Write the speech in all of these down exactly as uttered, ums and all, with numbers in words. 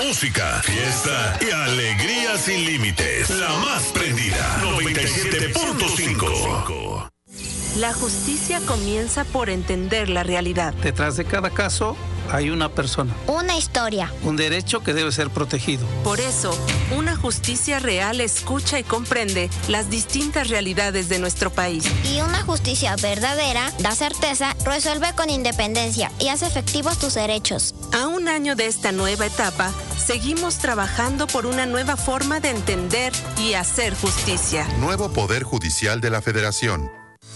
música, fiesta y alegría sin límites. La más prendida, noventa y siete punto cinco. La justicia comienza por entender la realidad. Detrás de cada caso hay una persona. Una historia. Un derecho que debe ser protegido. Por eso, una justicia real escucha y comprende las distintas realidades de nuestro país. Y una justicia verdadera da certeza, resuelve con independencia y hace efectivos tus derechos. A un año de esta nueva etapa, seguimos trabajando por una nueva forma de entender y hacer justicia. Nuevo Poder Judicial de la Federación.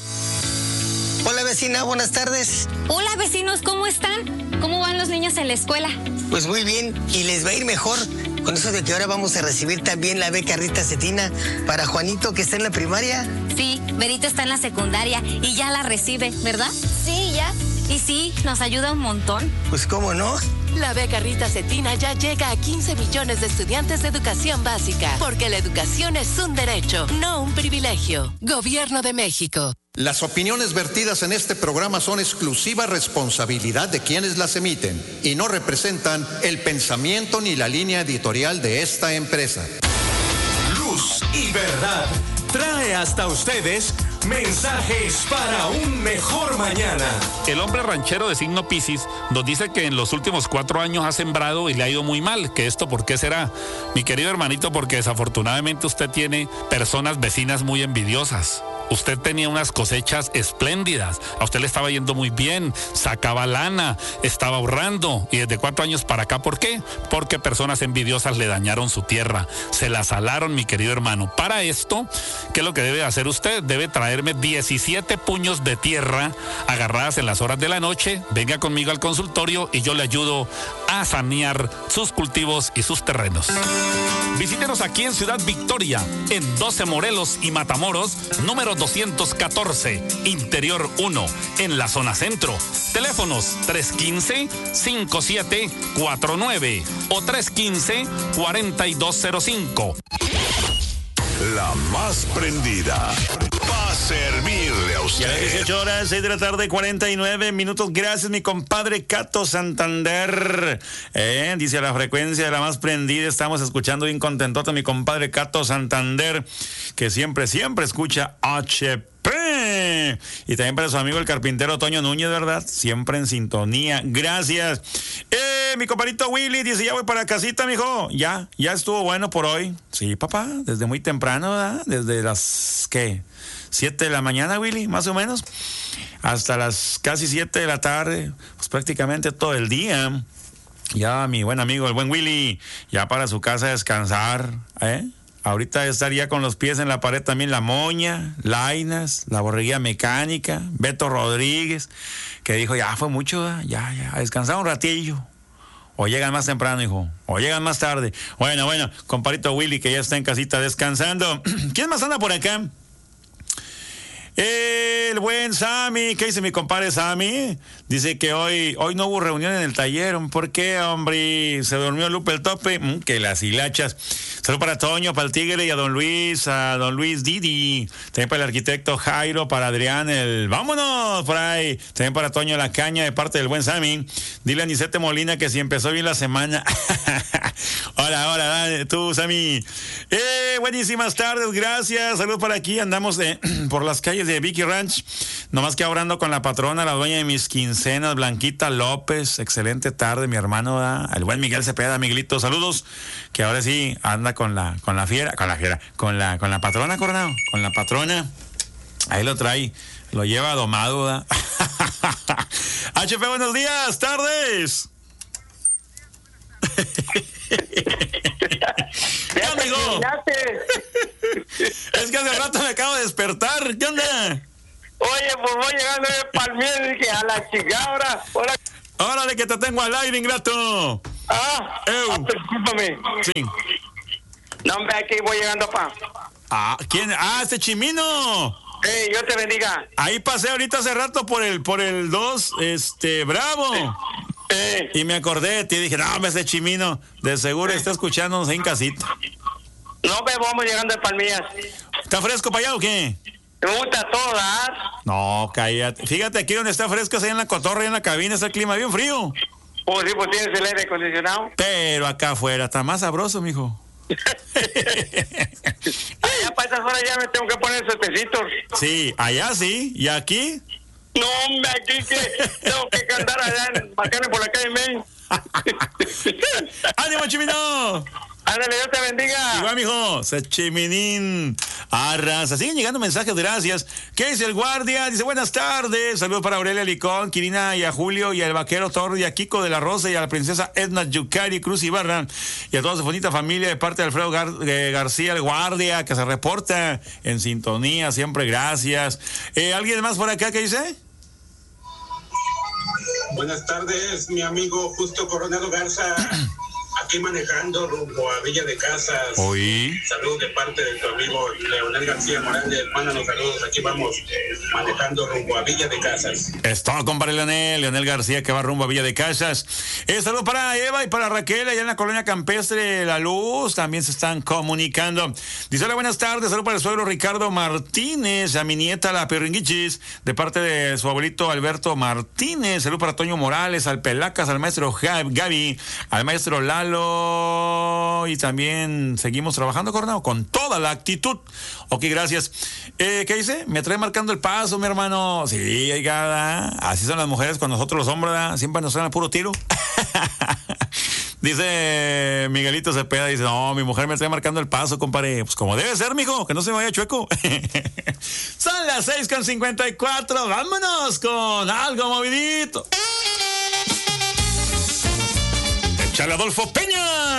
Hola vecina, buenas tardes. Hola vecinos, ¿cómo están? ¿Cómo van los niños en la escuela? Pues muy bien, y les va a ir mejor con eso de que ahora vamos a recibir también la beca Rita Cetina para Juanito, que está en la primaria. Sí, Berito está en la secundaria y ya la recibe, ¿verdad? Sí, ya. Y sí, nos ayuda un montón. Pues cómo no. La beca Rita Cetina ya llega a quince millones de estudiantes de educación básica, porque la educación es un derecho, no un privilegio. Gobierno de México. Las opiniones vertidas en este programa son exclusiva responsabilidad de quienes las emiten y no representan el pensamiento ni la línea editorial de esta empresa. Luz y verdad trae hasta ustedes mensajes para un mejor mañana. El hombre ranchero de signo Piscis nos dice que en los últimos cuatro años ha sembrado y le ha ido muy mal. ¿Que esto por qué será? Mi querido hermanito, porque desafortunadamente usted tiene personas vecinas muy envidiosas. Usted tenía unas cosechas espléndidas, a usted le estaba yendo muy bien, sacaba lana, estaba ahorrando. ¿Y desde cuatro años para acá por qué? Porque personas envidiosas le dañaron su tierra, se la salaron, mi querido hermano. Para esto, ¿qué es lo que debe hacer usted? Debe traerme diecisiete puños de tierra agarradas en las horas de la noche, venga conmigo al consultorio y yo le ayudo a sanear sus cultivos y sus terrenos. Visítenos aquí en Ciudad Victoria, en doce Morelos y Matamoros, número doscientos catorce, Interior uno, en la zona centro. Teléfonos tres uno cinco, cinco siete cuatro nueve o tres uno cinco, cuatro dos cero cinco. La más prendida va a servirle a usted. Ya dieciocho horas, seis de la tarde, cuarenta y nueve minutos. Gracias, mi compadre Cato Santander. Eh, dice la frecuencia de la más prendida. Estamos escuchando bien contentote a mi compadre Cato Santander, que siempre, siempre escucha H P. Y también para su amigo el carpintero Toño Núñez, ¿verdad? Siempre en sintonía. Gracias. Eh, mi compadrito Willy dice, ya voy para casita, mijo. Ya, ya estuvo bueno por hoy. Sí, papá, desde muy temprano, ¿verdad? Desde las, ¿qué? siete de la mañana, Willy, más o menos. Hasta las casi siete de la tarde. Pues prácticamente todo el día. Ya, mi buen amigo, el buen Willy, ya para su casa a descansar, ¿eh? Ahorita estaría con los pies en la pared también la Moña, Lainas, la Borreguía Mecánica, Beto Rodríguez, que dijo, ya fue mucho, ya, ya, a descansar un ratillo. O llegan más temprano, hijo, o llegan más tarde. Bueno, bueno, compadrito Willy, que ya está en casita descansando. ¿Quién más anda por acá? El buen Sammy, ¿qué dice mi compadre Sammy? Dice que hoy, hoy no hubo reunión en el taller. ¿Por qué, hombre? Se durmió Lupe el Tope. Mm, que las hilachas. Saludos para Toño, para el Tigre y a don Luis, a don Luis Didi. También para el arquitecto Jairo, para Adrián el... ¡Vámonos! Por ahí. También para Toño La Caña, de parte del buen Sammy. Dile a Nisete Molina que si empezó bien la semana. Hola, hola, dale, tú, Sammy. Eh, buenísimas tardes, gracias. Saludos por aquí. Andamos eh, por las calles de Vicky Ranch, nomás que hablando con la patrona, la dueña de mis quincenas, Blanquita López. Excelente tarde, mi hermano, ¿verdad? El buen Miguel Cepeda, Miguelito, saludos, que ahora sí anda con la, con la fiera, con la fiera, con la, con la patrona, Coronado, con la patrona, ahí lo trae, lo lleva domado, ¿verdad? H P, buenos días, tardes. ¿Qué, amigo? Es que hace rato me acabo de despertar. ¿Qué onda? Oye, pues voy llegando de Palmier y dije, a la chica ahora. ahora. Órale, que te tengo al aire, ingrato. Ah, ah discúlpame. Sí. No, hombre, aquí voy llegando, pa. Ah, ¿quién? Ah, este Chimino. Hey, Dios te bendiga. Ahí pasé ahorita hace rato por el por el dos, este, Bravo. Eh. Eh. Y me acordé de ti y dije, no, ese Chimino, de seguro eh. está escuchándonos ahí en casita. No, pero vamos llegando de Palmillas. ¿Está fresco para allá o qué? Me gusta todas. No, cállate. Fíjate, aquí donde está fresco es ahí en la cotorra y en la cabina, está el clima bien frío. Pues sí, pues tienes el aire acondicionado. Pero acá afuera está más sabroso, mijo. Allá para esas horas ya me tengo que poner suertecitos. Sí, allá sí. ¿Y aquí? No, hombre, aquí que tengo que cantar allá en Bacana por la calle Main. ¡Ánimo, Chimino! Ándale, Dios te bendiga. Igual, mijo. Sechiminín. Arrasa. Siguen llegando mensajes, gracias. ¿Qué dice el guardia? Dice, buenas tardes. Saludos para Aurelia Licón, Kirina y a Julio y al vaquero Torre y a Kiko de la Rosa y a la princesa Edna Yucari Cruz Ibarra y a toda su bonita familia de parte de Alfredo Gar eh, García, el guardia, que se reporta en sintonía. Siempre gracias. Eh, ¿Alguien más por acá que dice? Buenas tardes, mi amigo Justo Coronado Garza. Aquí manejando rumbo a Villa de Casas. Oí. Saludos de parte de tu amigo Leonel García Morales. Mándanos saludos. Aquí vamos manejando rumbo a Villa de Casas. Es todo, compadre Leonel. Leonel García que va rumbo a Villa de Casas. Eh, saludos para Eva y para Raquel allá en la colonia campestre La Luz. También se están comunicando. Dice, hola, buenas tardes. Saludos para el suegro Ricardo Martínez, a mi nieta la Perringuichis, de parte de su abuelito Alberto Martínez. Saludos para Toño Morales, al Pelacas, al maestro Gaby, al maestro Lalo. Y también seguimos trabajando, Coronado, con toda la actitud. Ok, gracias. Eh, ¿Qué dice? Me trae marcando el paso, mi hermano. Sí, oiga, así son las mujeres con nosotros los hombres, ¿verdad? Siempre nos dan a puro tiro. Dice Miguelito Cepeda, dice, no, mi mujer me trae marcando el paso, compadre. Pues como debe ser, mijo, que no se me vaya chueco. Son las seis con cincuenta y cuatro. Vámonos con algo movidito. Échale, Adolfo Peña.